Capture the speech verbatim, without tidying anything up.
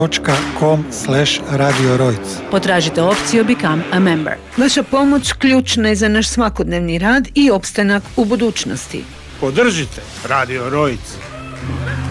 com slash radio rojc. Potražite opciju Become a Member. Vaša pomoć ključna je za naš svakodnevni rad i opstanak u budućnosti. Podržite Radio Rojc.